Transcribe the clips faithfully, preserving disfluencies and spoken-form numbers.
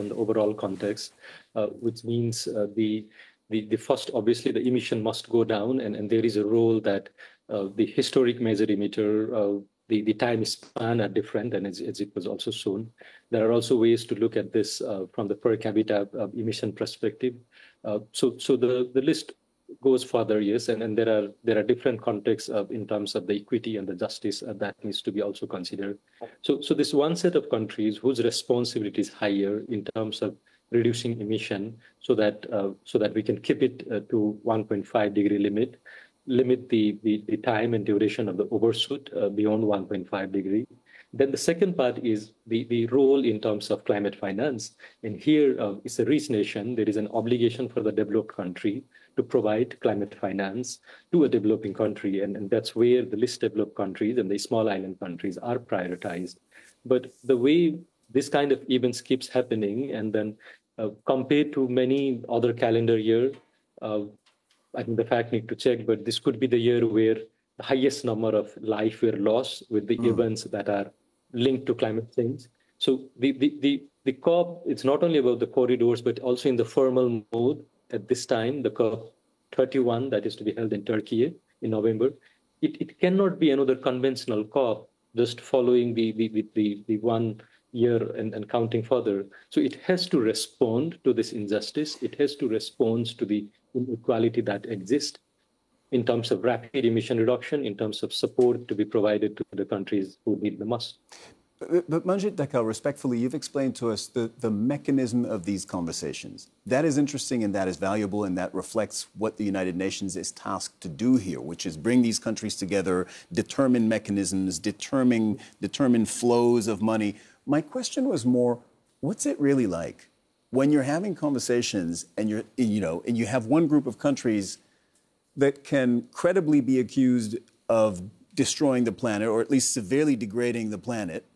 on the overall context, uh, which means uh, the, the the first, obviously, the emission must go down, and, and there is a role that uh, the historic measure emitter, uh, the, the time span are different, and as, as it was also shown. There are also ways to look at this uh, from the per capita uh, emission perspective. Uh, so so the, the list goes further, yes, and, and there are there are different contexts of, in terms of the equity and the justice uh, that needs to be also considered. So so this one set of countries whose responsibility is higher in terms of reducing emission, so that uh, so that we can keep it uh, to one point five degree limit, limit the, the, the time and duration of the overshoot uh, beyond one point five degree. Then the second part is the, the role in terms of climate finance. And here uh, it's a rich nation. There is an obligation for the developed country to provide climate finance to a developing country. And, and that's where the least developed countries and the small island countries are prioritized. But the way this kind of events keeps happening, and then uh, compared to many other calendar year, uh, I think the fact need to check, but this could be the year where the highest number of life were lost with the mm. events that are linked to climate change. So the, the, the, the COP, it's not only about the corridors, but also in the formal mode at this time, the COP thirty-one that is to be held in Turkey in November. It, it cannot be another conventional COP just following the, the, the, the, the one year and, and counting further. So it has to respond to this injustice. It has to respond to the inequality that exists in terms of rapid emission reduction, in terms of support to be provided to the countries who need the most. But, but Manjit Dhakal, respectfully, you've explained to us the, the mechanism of these conversations. That is interesting and that is valuable, and that reflects what the United Nations is tasked to do here, which is bring these countries together, determine mechanisms, determine, determine flows of money. My question was more, what's it really like when you're having conversations and you're, you know, and you have one group of countries that can credibly be accused of destroying the planet, or at least severely degrading the planet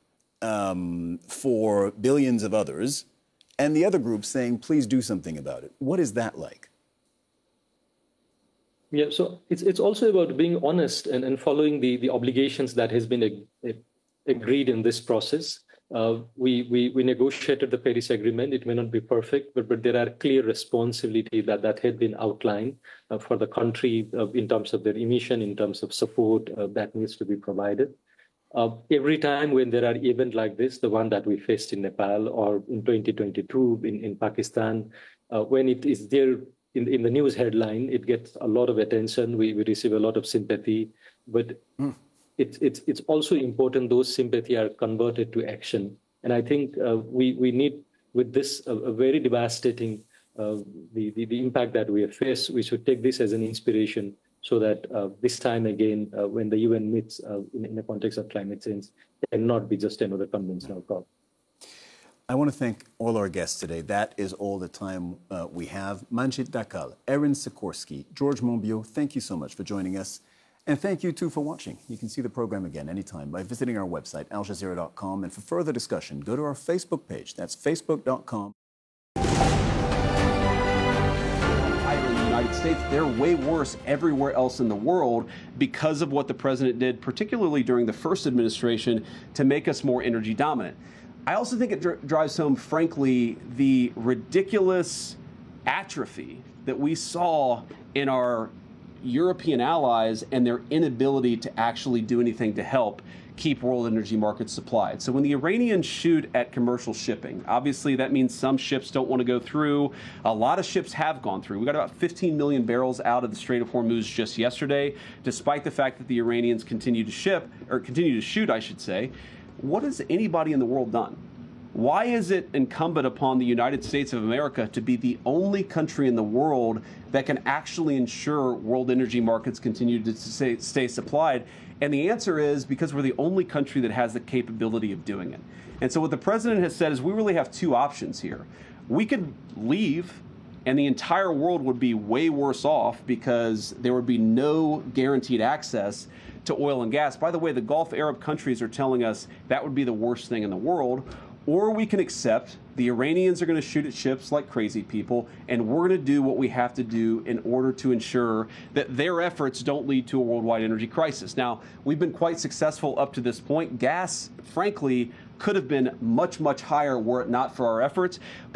um, for billions of others, and the other group saying, please do something about it. What is that like? Yeah, so it's it's also about being honest and, and following the, the obligations that has been ag- agreed in this process. Uh, we, we we negotiated the Paris Agreement. It may not be perfect, but, but there are clear responsibilities that, that had been outlined uh, for the country uh, in terms of their emission, in terms of support uh, that needs to be provided. Uh, every time when there are events like this, the one that we faced in Nepal or in twenty twenty-two in, in Pakistan, uh, when it is there in, in the news headline, it gets a lot of attention. We, we receive a lot of sympathy, but mm. It's, it's, it's also important those sympathy are converted to action. And I think uh, we, we need, with this uh, a very devastating, uh, the, the, the impact that we have faced, we should take this as an inspiration so that uh, this time again, uh, when the U N meets uh, in, in the context of climate change, it cannot be just another conventional COP. I want to thank all our guests today. That is all the time uh, we have. Manjit Dhakal, Erin Sikorsky, George Monbiot, thank you so much for joining us. And thank you, too, for watching. You can see the program again anytime by visiting our website, al jazeera dot com. And for further discussion, go to our Facebook page. That's facebook dot com. In the United States, they're way worse everywhere else in the world because of what the president did, particularly during the first administration, to make us more energy dominant. I also think it dr- drives home, frankly, the ridiculous atrophy that we saw in our European allies and their inability to actually do anything to help keep world energy markets supplied. So when the Iranians shoot at commercial shipping, obviously that means some ships don't want to go through. A lot of ships have gone through. We got about fifteen million barrels out of the Strait of Hormuz just yesterday, despite the fact that the Iranians continue to ship, or continue to shoot, I should say. What has anybody in the world done? Why is it incumbent upon the United States of America to be the only country in the world that can actually ensure world energy markets continue to stay, stay supplied? And the answer is because we're the only country that has the capability of doing it. And so what the president has said is we really have two options here. We could leave and the entire world would be way worse off because there would be no guaranteed access to oil and gas. By the way, the Gulf Arab countries are telling us that would be the worst thing in the world. Or we can accept the Iranians are going to shoot at ships like crazy people, and we're going to do what we have to do in order to ensure that their efforts don't lead to a worldwide energy crisis. Now, we've been quite successful up to this point. Gas, frankly, could have been much, much higher were it not for our efforts. But